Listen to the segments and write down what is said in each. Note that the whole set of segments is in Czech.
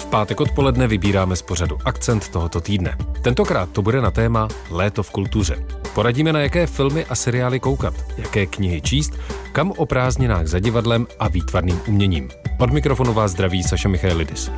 pátek odpoledne vybíráme z pořadu Akcent tohoto týdne. Tentokrát to bude na téma Léto v kultuře. Poradíme, na jaké filmy a seriály koukat, jaké knihy číst, kam o prázdninách za divadlem a výtvarným uměním. Od mikrofonu vás zdraví Saša Michaelidis.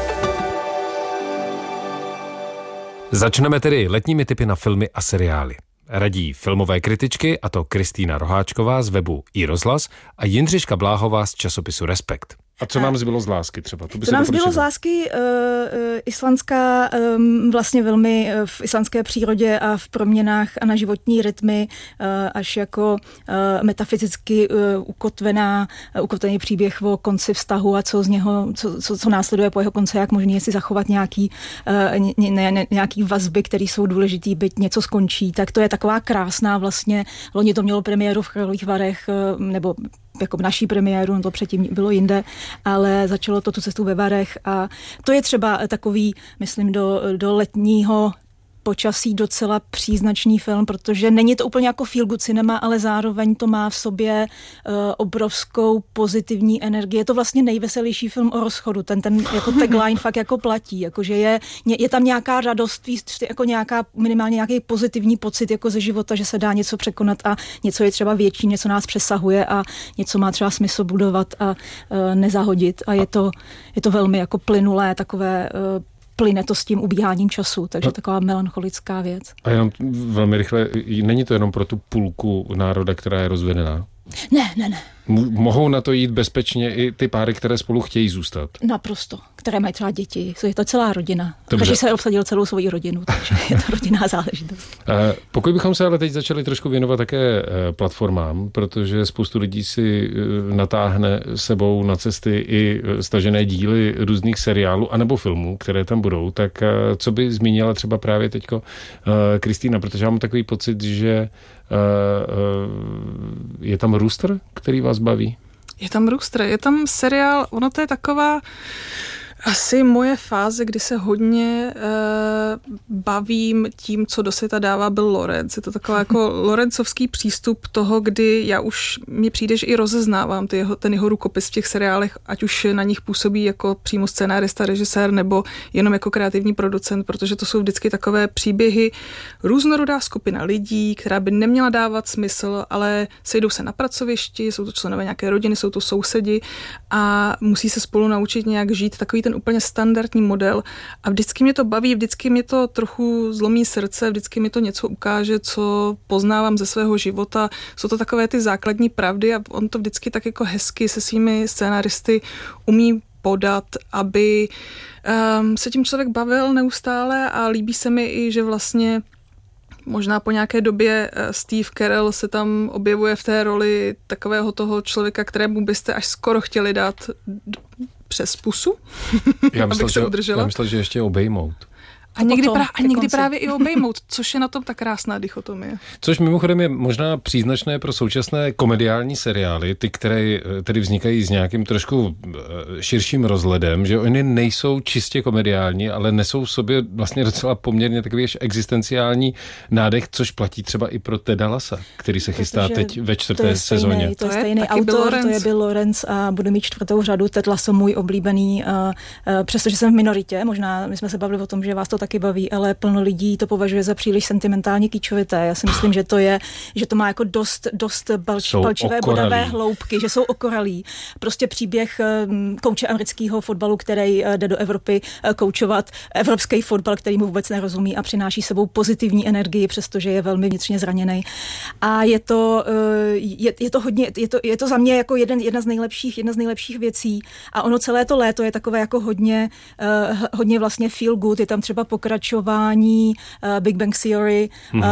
Začneme tedy letními tipy na filmy a seriály. Radí filmové kritičky, a to Kristýna Roháčková z webu iRozhlas a Jindřiška Bláhová z časopisu Respekt. A co nám zbylo z lásky třeba? To nám zbylo z lásky islandská, vlastně velmi v islandské přírodě a v proměnách a na životní rytmy až jako metafyzicky ukotvený příběh o konci vztahu a co z něho, co následuje po jeho konci, jak možný je si zachovat nějaký vazby, které jsou důležitý, byť něco skončí. Tak to je taková krásná vlastně. Loni to mělo premiéru v Karlových Varech, nebo jako naší premiéru, no to předtím bylo jinde, ale začalo to tu cestu ve Varech a to je třeba takový, myslím, do letního počasí docela příznačný film, protože není to úplně jako feel good cinema, ale zároveň to má v sobě obrovskou pozitivní energii. Je to vlastně nejveselější film o rozchodu. Ten jako tagline fakt jako platí, jakože je tam nějaká radost, jako minimálně nějaký pozitivní pocit jako ze života, že se dá něco překonat a něco je třeba větší, něco nás přesahuje a něco má třeba smysl budovat a nezahodit a je to velmi jako plynulé, takové plyne to s tím ubíháním času, takže taková melancholická věc. A jenom velmi rychle, není to jenom pro tu půlku národa, která je rozvedená? Ne. Mohou na to jít bezpečně i ty páry, které spolu chtějí zůstat? Naprosto. Které mají třeba děti. Je to celá rodina. Každý se obsadil celou svoji rodinu, takže je to rodinná záležitost. Pokud bychom se ale teď začali trošku věnovat také platformám, protože spoustu lidí si natáhne sebou na cesty i stažené díly různých seriálů anebo filmů, které tam budou, tak co by zmínila třeba právě teďko Kristýna, protože já mám takový pocit, že je tam Rooster, který vás baví? Je tam Rooster, je tam seriál, ono to je taková asi moje fáze, kdy se hodně bavím tím, co do světa dává Bill Lawrence. Je to taková jako Lawrenceovský přístup toho, kdy já už mi přijde, že i rozeznávám ten jeho rukopis v těch seriálech, ať už na nich působí jako přímo scénárista, režisér nebo jenom jako kreativní producent, protože to jsou vždycky takové příběhy, různorodá skupina lidí, která by neměla dávat smysl, ale sejdou se na pracovišti, jsou to členové nějaké rodiny, jsou to sousedi a musí se spolu naučit nějak žít, takový ten úplně standardní model a vždycky mě to baví, vždycky mě to trochu zlomí srdce, vždycky mi to něco ukáže, co poznávám ze svého života. Jsou to takové ty základní pravdy a on to vždycky tak jako hezky se svými scénaristy umí podat, aby se tím člověk bavil neustále a líbí se mi i, že vlastně možná po nějaké době Steve Carell se tam objevuje v té roli takového toho člověka, kterému byste až skoro chtěli dát přes pusu, abych se udržela. Já myslel, že ještě obejmout. A někdy právě i obejmout, což je na tom ta krásná dichotomie. Což mimochodem je možná příznačné pro současné komediální seriály, ty, které tedy vznikají s nějakým trošku širším rozhledem, že oni nejsou čistě komediální, ale nesou v sobě vlastně docela poměrně takový až existenciální nádech, což platí třeba i pro Teda Lassa, který se chystá teď ve 4. sezóně. To je stejný autor, to je Bill Lawrence a bude mít 4. řadu. Ted Lasso, můj oblíbený, přestože jsem v minoritě, možná my jsme se bavili o tom, že vás to taky baví, ale plno lidí to považuje za příliš sentimentálně kýčovité. Já si myslím, že to má jako dost palčivé bodavé hloubky, že jsou okoralí. Prostě příběh kouče amerického fotbalu, který jde do Evropy koučovat evropský fotbal, který mu vůbec nerozumí a přináší sebou pozitivní energii, přestože je velmi vnitřně zraněný. A je to hodně, je to za mě jako jedna z nejlepších věcí. A ono celé to léto je takové jako hodně vlastně feel good. Je tam třeba pokračování Big Bang Theory,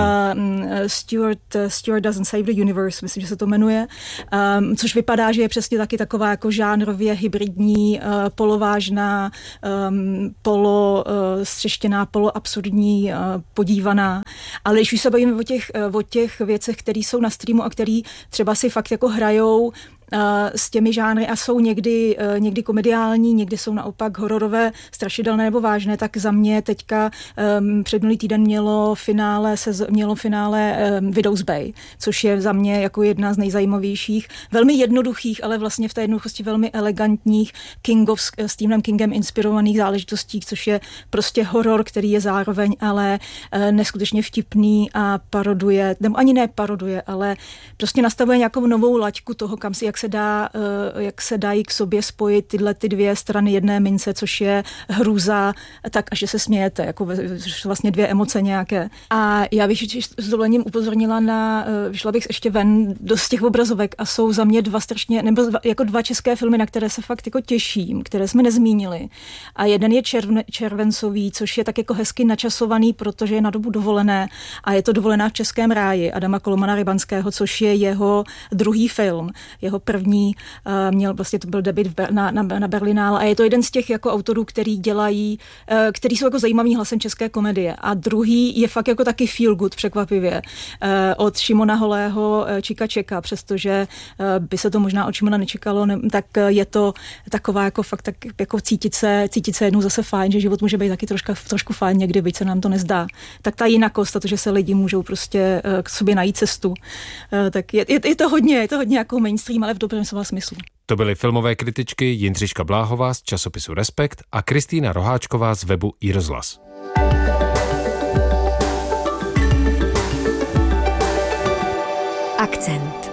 Stuart Doesn't Save the Universe, myslím, že se to jmenuje, což vypadá, že je přesně taky taková jako žánrově hybridní, polovážná, polostřeštěná, poloabsurdní, podívaná. Ale když už se bavíme o těch věcech, které jsou na streamu a které třeba si fakt jako hrajou s těmi žánry a jsou někdy komediální, někdy jsou naopak hororové, strašidelné nebo vážné, tak za mě teďka předminulý týden mělo finále Widow's Bay, což je za mě jako jedna z nejzajímavějších, velmi jednoduchých, ale vlastně v té jednoduchosti velmi elegantních s Stephenem Kingem inspirovaných záležitostí, což je prostě horor, který je zároveň ale neskutečně vtipný a paroduje, nebo ani ne paroduje, ale prostě nastavuje nějakou novou laťku toho, jak se dají k sobě spojit tyhle ty dvě strany jedné mince, což je hrůza, tak až že se smějete, jako vlastně dvě emoce nějaké. A já bych s dovolením upozornila vyšla bych ještě ven z těch obrazovek a jsou za mě dva české filmy, na které se fakt jako těším, které jsme nezmínili. A jeden je Červencový, což je tak jako hezky načasovaný, protože je na dobu dovolené a je to Dovolená v Českém ráji Adama Kolomana Rybanského, což je jeho druhý film. Jeho první to byl debut na Berlinale a je to jeden z těch jako autorů, který jsou jako zajímavý hlasem české komedie. A druhý je fakt jako taky feel good překvapivě od Šimona Holého Čika Čeka, přestože by se to možná od Šimona nečekalo, tak je to taková jako fakt tak jako cítit se jednou zase fajn, že život může být taky trošku fajn někdy, byť se nám to nezdá. Tak ta jinakost, to, že se lidi můžou prostě k sobě najít cestu, tak je to hodně jako mainstream, ale v dobrém slova smyslu. To byly filmové kritičky Jindřiška Bláhová z časopisu Respekt a Kristýna Roháčková z webu iRozhlas. Akcent.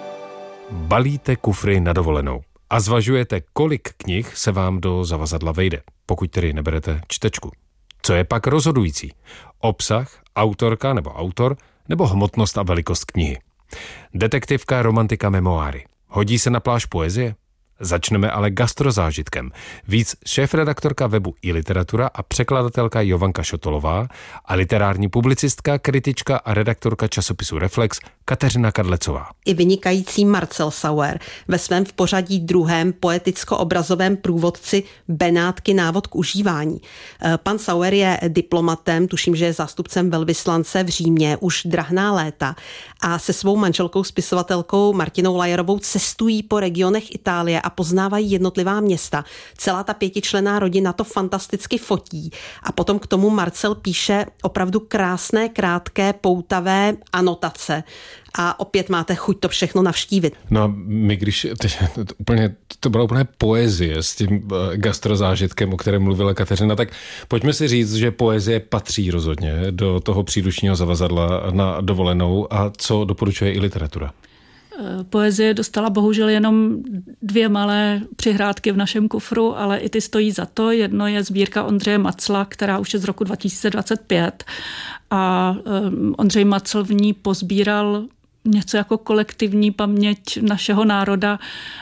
Balíte kufry na dovolenou a zvažujete, kolik knih se vám do zavazadla vejde, pokud tedy neberete čtečku. Co je pak rozhodující? Obsah, autorka nebo autor, nebo hmotnost a velikost knihy? Detektivka, romantika, memoáry. Hodí se na pláž poezie? Začneme ale gastrozážitkem. Víc šéfredaktorka webu iLiteratura a překladatelka Jovanka Šotolová a literární publicistka, kritička a redaktorka časopisu Reflex Kateřina Kadlecová. I vynikající Marcel Sauer ve svém v pořadí druhém poeticko-obrazovém průvodci Benátky návod k užívání. Pan Sauer je diplomatem, tuším, že je zástupcem velvyslance v Římě už drahná léta a se svou manželkou spisovatelkou Martinou Lajerovou cestují po regionech Itálie a poznávají jednotlivá města. Celá ta 5členná rodina to fantasticky fotí a potom k tomu Marcel píše opravdu krásné, krátké, poutavé anotace. A opět máte chuť to všechno navštívit. No a my to byla úplně poezie s tím gastrozážitkem, o kterém mluvila Kateřina, tak pojďme si říct, že poezie patří rozhodně do toho příručního zavazadla na dovolenou a co doporučuje i literatura. Poezie dostala bohužel jenom 2 malé přihrádky v našem kufru, ale i ty stojí za to. Jedno je sbírka Ondřeje Macla, která už je z roku 2025 a Ondřej Macl v ní pozbíral něco jako kolektivní paměť našeho národa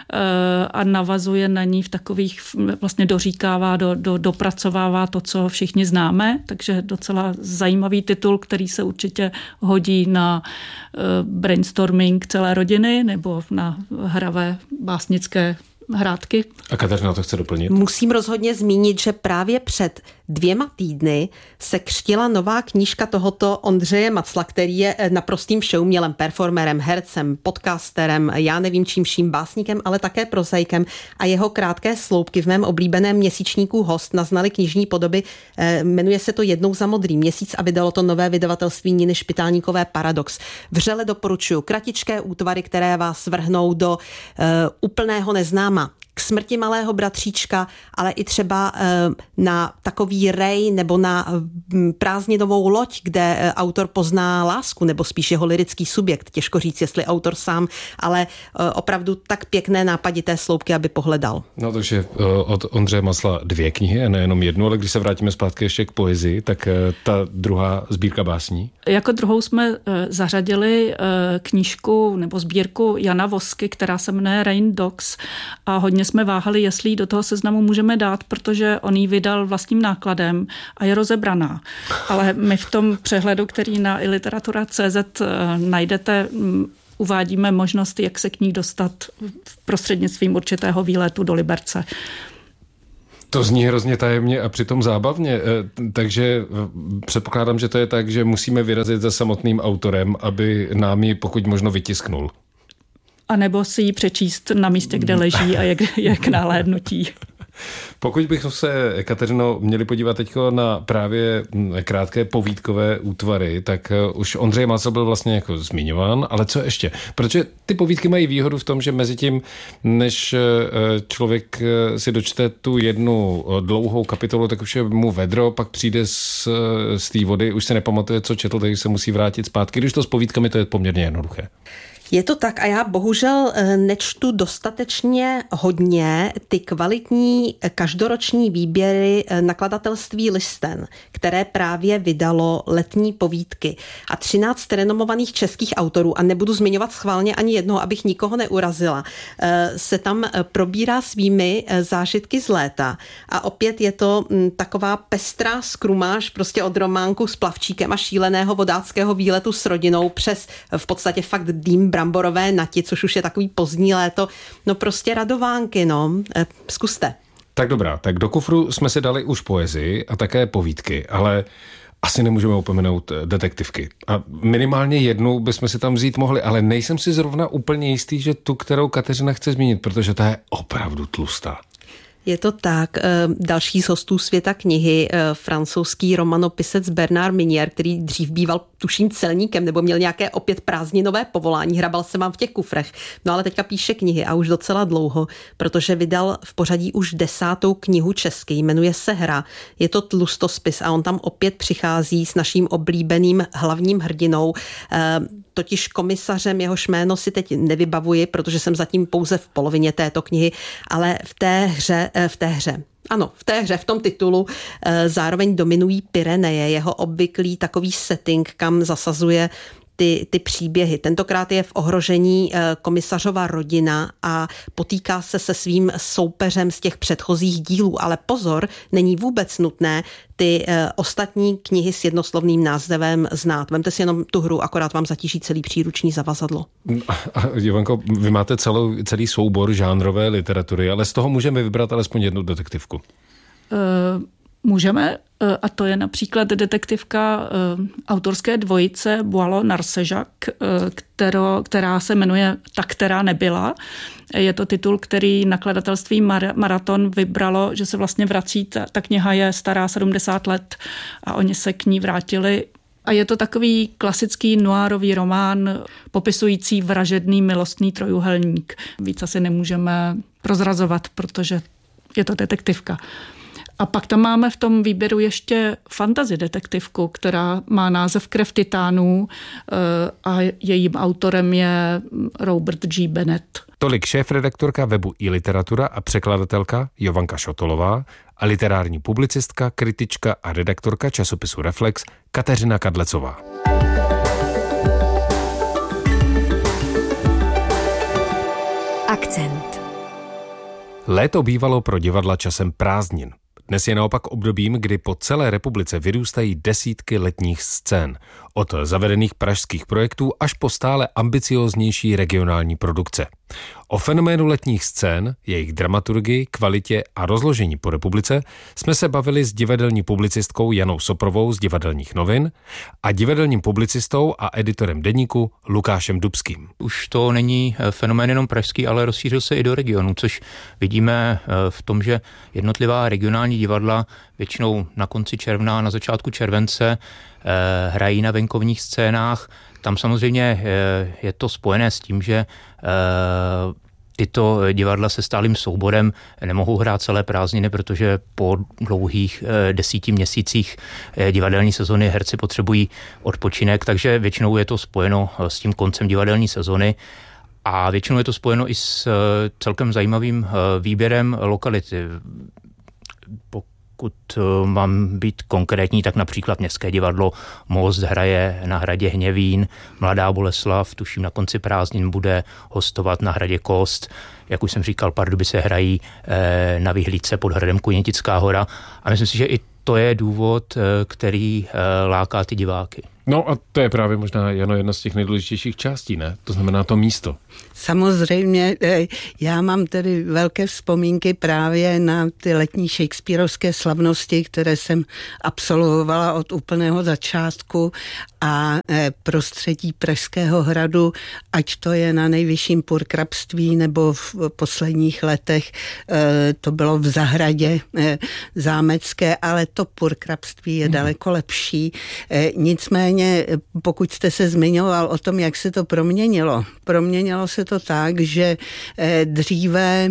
a navazuje na ní v takových, vlastně doříkává, dopracovává to, co všichni známe, takže docela zajímavý titul, který se určitě hodí na brainstorming celé rodiny nebo na hravé básnické hrádky. A Kateřina to chce doplnit? Musím rozhodně zmínit, že právě před 2 týdny se křtila nová knížka tohoto Ondřeje Macla, který je naprostým všeumělem, performerem, hercem, podcasterem, já nevím čím vším, básníkem, ale také prozaikem a jeho krátké sloupky v mém oblíbeném měsíčníku Host naznaly knižní podoby. Jmenuje se to Jednou za modrý měsíc a vydalo to nové vydavatelství Niny Špitálníkové Paradox. Vřele doporučuji kratičké útvary, které vás vrhnou do úplného neznáma. K smrti malého bratříčka, ale i třeba na takový rej nebo na prázdninovou loď, kde autor pozná lásku, nebo spíš jeho lyrický subjekt. Těžko říct, jestli autor sám, ale opravdu tak pěkné nápadité sloupky, aby pohledal. No takže od Ondřeje Macla 2 knihy a nejenom jednu, ale když se vrátíme zpátky ještě k poezii, tak ta druhá sbírka básní. Jako druhou jsme zařadili knížku nebo sbírku Jana Vosky, která se jmenuje Rain Dogs a hodně jsme váhali, jestli ji do toho seznamu můžeme dát, protože on ji vydal vlastním nákladem a je rozebraná. Ale my v tom přehledu, který na iLiteratura.cz najdete, uvádíme možnost, jak se k ní dostat prostřednictvím určitého výletu do Liberce. To zní hrozně tajemně a přitom zábavně, takže předpokládám, že to je tak, že musíme vyrazit za samotným autorem, aby nám ji pokud možno vytisknul. anebo si ji přečíst na místě, kde leží a je k nahlédnutí. Pokud bychom se, Kateřino, měli podívat teď na právě krátké povídkové útvary, tak už Ondřej Macl byl vlastně jako zmiňován, ale co ještě? Protože ty povídky mají výhodu v tom, že mezi tím, než člověk si dočte tu jednu dlouhou kapitolu, tak už je mu vedro, pak přijde z té vody, už se nepamatuje, co četl, takže se musí vrátit zpátky. Když to s povídkami, to je poměrně jednoduché. Je to tak a já bohužel nečtu dostatečně hodně ty kvalitní každoroční výběry nakladatelství Listen, které právě vydalo letní povídky. A 13 renomovaných českých autorů, a nebudu zmiňovat schválně ani jednoho, abych nikoho neurazila, se tam probírá svými zážitky z léta. A opět je to taková pestrá skrumáž prostě od románku s plavčíkem a šíleného vodáckého výletu s rodinou přes v podstatě fakt dým bramborové nati, což už je takový pozdní léto. No prostě radovánky, no. Zkuste. Tak dobrá, tak do kufru jsme si dali už poezii a také povídky, ale asi nemůžeme opomenout detektivky. A minimálně jednu bychom si tam vzít mohli, ale nejsem si zrovna úplně jistý, že tu, kterou Kateřina chce zmínit, protože ta je opravdu tlustá. Je to tak. Další z hostů Světa knihy, francouzský romanopisec Bernard Minier, který dřív býval tuším celníkem nebo měl nějaké opět prázdninové povolání, hrabal se vám v těch kufrech. No ale teďka píše knihy a už docela dlouho, protože vydal v pořadí už 10. knihu česky, jmenuje se Hra. Je to tlustospis a on tam opět přichází s naším oblíbeným hlavním hrdinou, totiž komisařem, jehož jméno si teď nevybavuji, protože jsem zatím pouze v polovině této knihy, ale v té hře, v tom titulu zároveň dominují Pyreneje, jeho obvyklý takový setting, kam zasazuje ty příběhy. Tentokrát je v ohrožení komisařova rodina a potýká se se svým soupeřem z těch předchozích dílů. Ale pozor, není vůbec nutné ty ostatní knihy s jednoslovným názvem znát. Vemte si jenom tu hru, akorát vám zatíží celý příruční zavazadlo. A Jovanko, vy máte celý soubor žánrové literatury, ale z toho můžeme vybrat alespoň jednu detektivku. Můžeme, a to je například detektivka autorské dvojice Boileau Narcejac, která se jmenuje Ta, která nebyla. Je to titul, který nakladatelství Maraton vybralo, že se vlastně vrací, ta kniha je stará 70 let a oni se k ní vrátili. A je to takový klasický noárový román popisující vražedný milostný trojúhelník. Víc asi nemůžeme prozrazovat, protože je to detektivka. A pak tam máme v tom výběru ještě fantasy detektivku, která má název Krev titánů a jejím autorem je Robert G. Bennett. Tolik šéfredaktorka webu iLiteratura a překladatelka Jovanka Šotolová a literární publicistka, kritička a redaktorka časopisu Reflex Kateřina Kadlecová. Akcent. Léto bývalo pro divadla časem prázdnin. Dnes je naopak obdobím, kdy po celé republice vyrůstají desítky letních scén. Od zavedených pražských projektů až po stále ambicióznější regionální produkce. O fenoménu letních scén, jejich dramaturgii, kvalitě a rozložení po republice jsme se bavili s divadelní publicistkou Janou Soprovou z Divadelních novin a divadelním publicistou a editorem deníku Lukášem Dubským. Už to není fenomén jenom pražský, ale rozšířil se i do regionu, což vidíme v tom, že jednotlivá regionální divadla většinou na konci června a na začátku července hrají na venkovních scénách. Tam samozřejmě je to spojené s tím, že tyto divadla se stálým souborem nemohou hrát celé prázdniny, protože po dlouhých 10 měsících divadelní sezony herci potřebují odpočinek, takže většinou je to spojeno s tím koncem divadelní sezony a většinou je to spojeno i s celkem zajímavým výběrem lokality. Pokud mám být konkrétní, tak například Městské divadlo Most hraje na hradě Hněvín, Mladá Boleslav, tuším na konci prázdnin bude hostovat na hradě Kost, jak už jsem říkal, Pardubice hrají na vyhlídce pod hradem Kunětická hora a myslím si, že i to je důvod, který láká ty diváky. No a to je právě možná jedna z těch nejdůležitějších částí, ne? To znamená to místo. Samozřejmě, já mám tedy velké vzpomínky právě na ty letní shakespearovské slavnosti, které jsem absolvovala od úplného začátku a prostředí Pražského hradu, ať to je na nejvyšším purkrabství nebo v posledních letech to bylo v zahradě zámecké, ale to purkrabství je daleko lepší. Nicméně, pokud jste se zmiňoval o tom, jak se to proměnilo se to tak, že dříve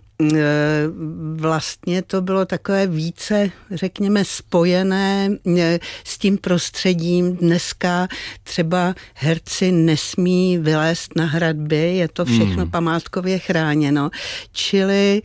vlastně to bylo takové více, řekněme, spojené s tím prostředím. Dneska třeba herci nesmí vylézt na hradby, je to všechno památkově chráněno. Čili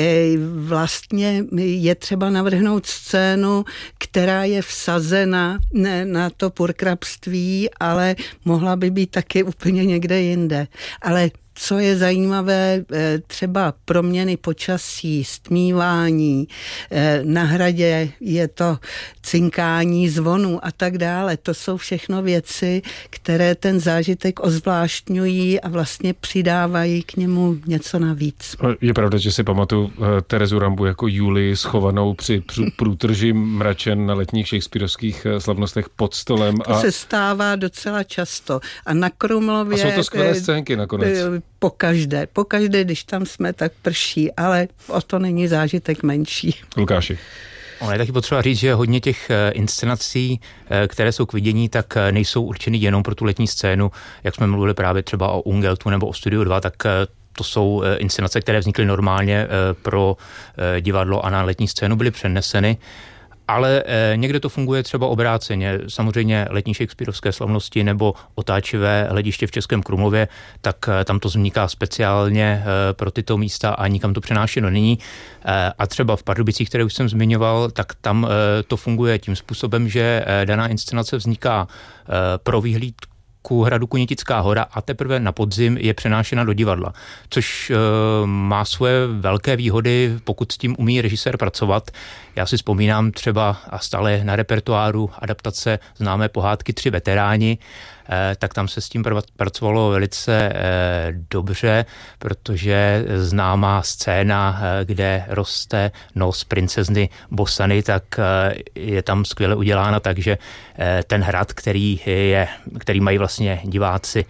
vlastně je třeba navrhnout scénu, která je vsazena na to purkrabství, ale mohla by být taky úplně někde jinde. Ale co je zajímavé, třeba proměny počasí, stmívání, na hradě je to cinkání zvonů a tak dále. To jsou všechno věci, které ten zážitek ozvláštňují a vlastně přidávají k němu něco navíc. Je pravda, že si pamatuju Terezu Rambu jako Julii schovanou při průtrži mračen na letních shakespearovských slavnostech pod stolem. To se stává docela často. A na Krumlově... A jsou to skvělé scénky nakonec. Pokaždé, když tam jsme, tak prší, ale o to není zážitek menší. Lukáši. Ono je taky potřeba říct, že hodně těch inscenací, které jsou k vidění, tak nejsou určeny jenom pro tu letní scénu, jak jsme mluvili právě třeba o Ungeltu nebo o Studiu 2, tak to jsou inscenace, které vznikly normálně pro divadlo a na letní scénu byly přeneseny. Ale někde to funguje třeba obráceně. Samozřejmě letní shakespearovské slavnosti nebo otáčivé hlediště v Českém Krumlově, tak tam to vzniká speciálně pro tyto místa a nikam to přenášeno není. A třeba v Pardubicích, které už jsem zmiňoval, tak tam to funguje tím způsobem, že daná inscenace vzniká pro výhlídku hradu Kunětická hora a teprve na podzim je přenášena do divadla, což má svoje velké výhody, pokud s tím umí režisér pracovat. Já si vzpomínám třeba a stále na repertoáru adaptace známé pohádky 3 veteráni, tak tam se s tím pracovalo velice dobře, protože známá scéna, kde roste nos princezny Bosany, tak je tam skvěle udělána, takže ten hrad, který mají vlastně diváci,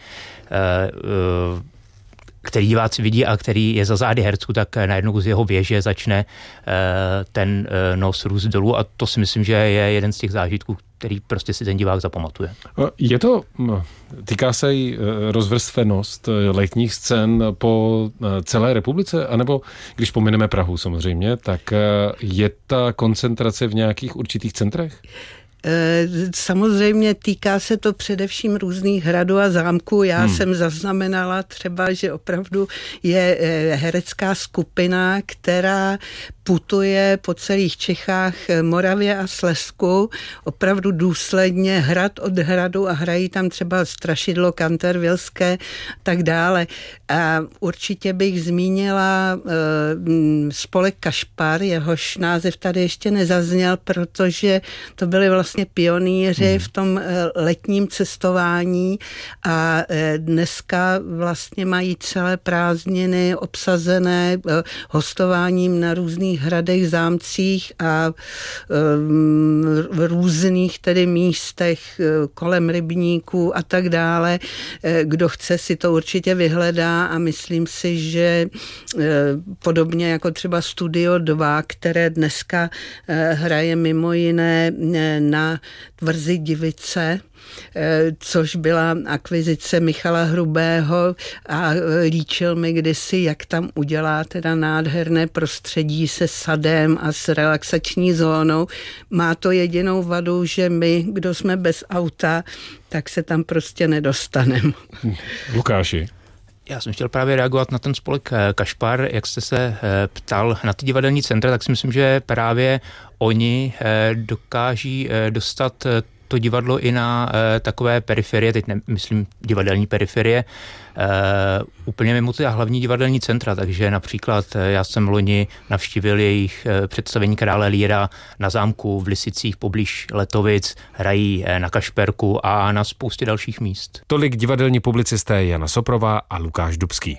který diváci vidí a který je za zády herců, tak najednou z jeho věže začne ten nos růst dolů a to si myslím, že je jeden z těch zážitků, který prostě si ten divák zapamatuje. Týká se i rozvrstvenost letních scén po celé republice, anebo když pomineme Prahu samozřejmě, tak je ta koncentrace v nějakých určitých centrech? Samozřejmě týká se to především různých hradů a zámků. Já jsem zaznamenala třeba, že opravdu je herecká skupina, která putuje po celých Čechách, Moravě a Slezsku opravdu důsledně hrad od hradu a hrají tam třeba Strašidlo Cantervilské tak dále. A určitě bych zmínila spolek Kašpar, jehož název tady ještě nezazněl, protože to byly vlastně pionýři v tom letním cestování a dneska vlastně mají celé prázdniny obsazené hostováním na různých hradech, zámcích a v různých tedy místech kolem rybníků a tak dále. Kdo chce, si to určitě vyhledá a myslím si, že podobně jako třeba Studio 2, které dneska hraje mimo jiné na Tvrzi Divice, což byla akvizice Michala Hrubého a líčil mi kdysi, jak tam udělá teda nádherné prostředí se sadem a s relaxační zónou. Má to jedinou vadu, že my, kdo jsme bez auta, tak se tam prostě nedostaneme. Lukáši. Já jsem chtěl právě reagovat na ten spolek Kašpar, jak jste se ptal na ty divadelní centra, tak si myslím, že právě oni dokáží dostat to divadlo i na takové periferie, teď nemyslím divadelní periferie, úplně mimo ty hlavní divadelní centra, takže například já jsem loni navštívil jejich představení Krále Líra na zámku v Lisicích poblíž Letovic, hrají na Kašperku a na spoustě dalších míst. Tolik divadelní publicisté Jana Soprová a Lukáš Dubský.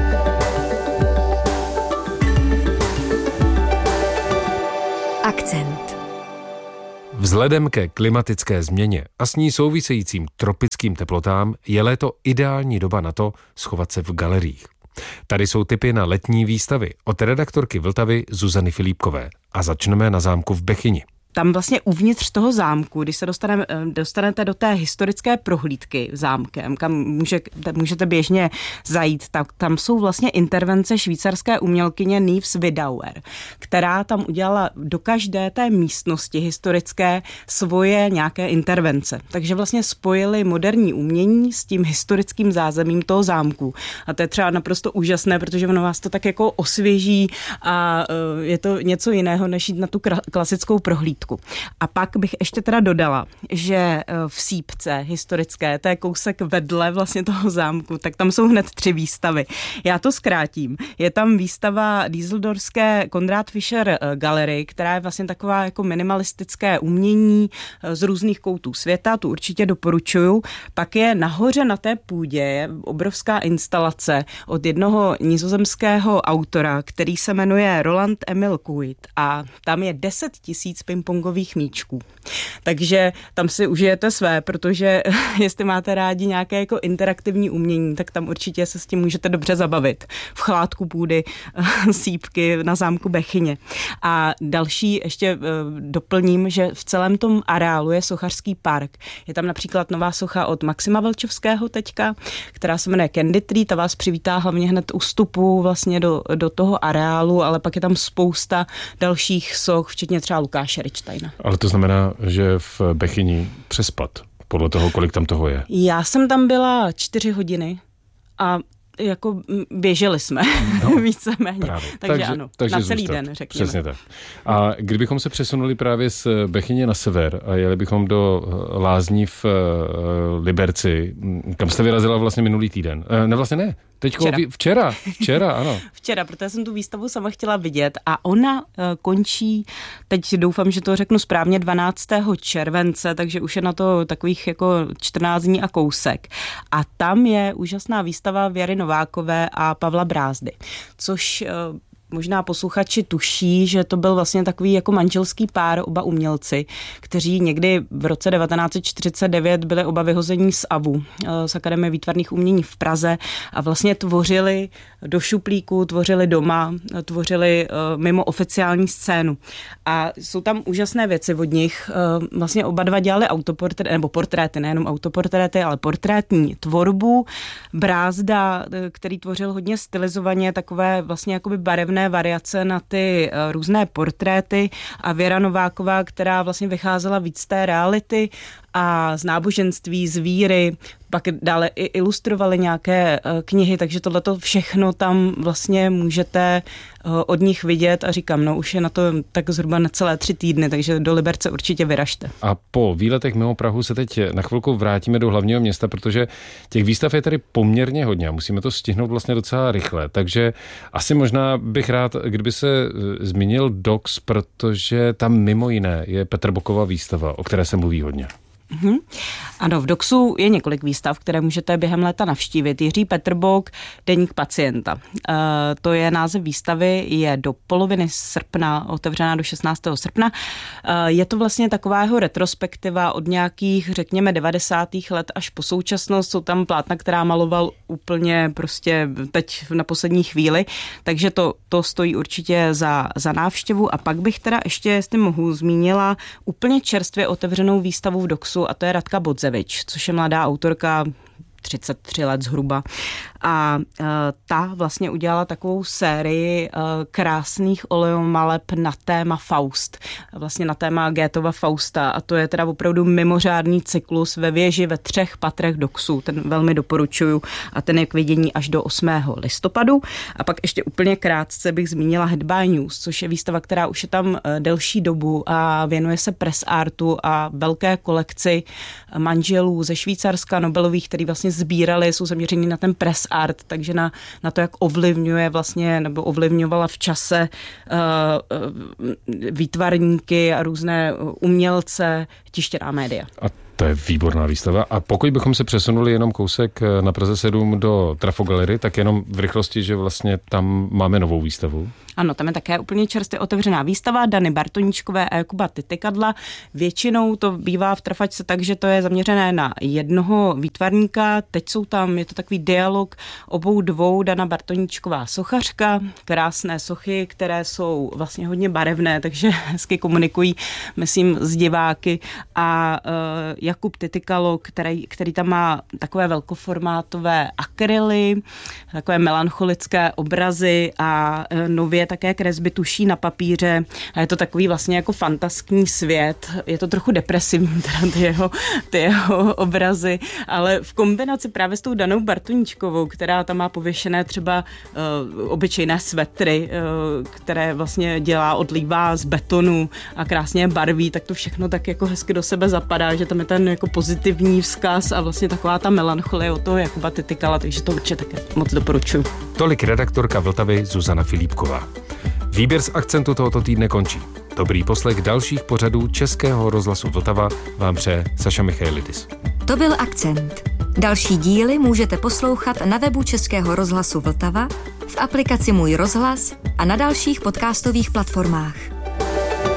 Akcent. Vzhledem ke klimatické změně a s ní souvisejícím tropickým teplotám je léto ideální doba na to schovat se v galeriích. Tady jsou tipy na letní výstavy od redaktorky Vltavy Zuzany Filipkové a začneme na zámku v Bechyni. Tam vlastně uvnitř toho zámku, když se dostanete do té historické prohlídky zámkem, kam můžete běžně zajít, tak tam jsou vlastně intervence švýcarské umělkyně Nives Vidauer, která tam udělala do každé té místnosti historické svoje nějaké intervence. Takže vlastně spojili moderní umění s tím historickým zázemím toho zámku. A to je třeba naprosto úžasné, protože ono vás to tak jako osvěží a je to něco jiného, než jít na tu klasickou prohlídku. A pak bych ještě teda dodala, že v Sípce historické, to je kousek vedle vlastně toho zámku, tak tam jsou hned 3 výstavy. Já to zkrátím. Je tam výstava Düsseldorfské Konrad Fischer Gallery, která je vlastně taková jako minimalistické umění z různých koutů světa, tu určitě doporučuju. Pak je nahoře na té půdě obrovská instalace od jednoho nizozemského autora, který se jmenuje Roland Emil Kuit a tam je 10 000 pingpongových míčků. Takže tam si užijete své, protože jestli máte rádi nějaké jako interaktivní umění, tak tam určitě se s tím můžete dobře zabavit. V chládku půdy Sípky na zámku Bechyně. A další ještě doplním, že v celém tom areálu je sochařský park. Je tam například nová socha od Maxima Vlčovského teďka, která se jmenuje Candy Tree, ta vás přivítá hlavně hned u vstupu vlastně do toho areálu, ale pak je tam spousta dalších soch, včetně třeba Lukáše Richsteina. Ale to znamená, že v Bechyni přespat, podle toho, kolik tam toho je. Já jsem tam byla 4 hodiny a jako běželi jsme víceméně. Takže ano, takže na celý den, řekněme. Přesně tak. A kdybychom se přesunuli právě z Bechyně na sever a jeli bychom do lázní v Liberci, kam jste vyrazila vlastně minulý týden? Ne, vlastně ne. Včera, ano. Včera, protože jsem tu výstavu sama chtěla vidět a ona končí, teď doufám, že to řeknu správně, 12. července, takže už je na to takových jako 14 dní a kousek. A tam je úžasná výstava Věry Novákové a Pavla Brázdy, což možná posluchači tuší, že to byl vlastně takový jako manželský pár, oba umělci, kteří někdy v roce 1949 byli oba vyhození z AVU, z Akademie výtvarných umění v Praze a vlastně tvořili do šuplíku, tvořili doma, tvořili mimo oficiální scénu. A jsou tam úžasné věci od nich. Vlastně oba dva dělali autoportréty, nebo portréty, nejenom autoportréty, ale portrétní tvorbu. Brázda, který tvořil hodně stylizovaně, takové vlastně jakoby barevné variace na ty různé portréty a Věra Nováková, která vlastně vycházela víc z té reality a z náboženství, z víry, pak dále i ilustrovali nějaké knihy, takže tohleto všechno tam vlastně můžete od nich vidět a říkám, no už je na to tak zhruba necelé 3 týdny, takže do Liberce určitě vyražte. A po výletech mimo Prahu se teď na chvilku vrátíme do hlavního města, protože těch výstav je tady poměrně hodně a musíme to stihnout vlastně docela rychle, takže asi možná bych rád, kdyby se zmínil DOX, protože tam mimo jiné je Petr Bokova výstava, o které se mluví hodně. Ano, v DOXu je několik výstav, které můžete během léta navštívit. Jiří Petrbok, Deník pacienta. To je název výstavy, je do poloviny srpna, otevřená do 16. srpna. Je to vlastně taková jeho retrospektiva od nějakých, řekněme, 90. let až po současnost. Jsou tam plátna, která maloval úplně prostě teď na poslední chvíli, takže to stojí určitě za návštěvu. A pak bych teda ještě, jestli mohu, zmínila úplně čerstvě otevřenou výstavu v DOXu, a to je Radka Bodzevič, což je mladá autorka 33 let zhruba. A ta vlastně udělala takovou sérii krásných oleomaleb na téma Faust. Vlastně na téma Goethova Fausta. A to je teda opravdu mimořádný cyklus ve věži ve 3 patrech Doxu. Ten velmi doporučuju a ten je k vidění až do 8. listopadu. A pak ještě úplně krátce bych zmínila Head by News, což je výstava, která už je tam delší dobu a věnuje se press artu a velké kolekci manželů ze Švýcarska, Nobelových, který vlastně sbírali, jsou zaměření na ten press art, takže na to, jak ovlivňuje vlastně, nebo ovlivňovala v čase výtvarníky a různé umělce, tištěná média. A to je výborná výstava. A pokud bychom se přesunuli jenom kousek na Praze 7 do Trafogalery, tak jenom v rychlosti, že vlastně tam máme novou výstavu. Ano, tam je také úplně čerstvě otevřená výstava Dany Bartoníčkové a Jakuba Titykadla. Většinou to bývá v Trafačce tak, že to je zaměřené na jednoho výtvarníka. Teď jsou tam, je to takový dialog obou dvou, Dana Bartoníčková sochařka, krásné sochy, které jsou vlastně hodně barevné, takže hezky komunikují, myslím, s diváky. A Jakub Titykalo, který tam má takové velkoformátové akryly, takové melancholické obrazy a nově také kresby tuší na papíře a je to takový vlastně jako fantaskní svět. Je to trochu depresivní, teda ty jeho obrazy, ale v kombinaci právě s tou Danou Bartoníčkovou, která tam má pověšené třeba obyčejné svetry, které vlastně dělá, odlívá z betonu a krásně barví, tak to všechno tak jako hezky do sebe zapadá, že tam je ten jako pozitivní vzkaz a vlastně taková ta melancholie od toho Jakuba Titykala, takže to určitě také moc doporučuji. Tolik redaktorka Vltavy Zuzana Filipková. Výběr z akcentu tohoto týdne končí. Dobrý poslech dalších pořadů Českého rozhlasu Vltava vám přeje Saša Michailidis. To byl Akcent. Další díly můžete poslouchat na webu Českého rozhlasu Vltava, v aplikaci Můj rozhlas a na dalších podcastových platformách.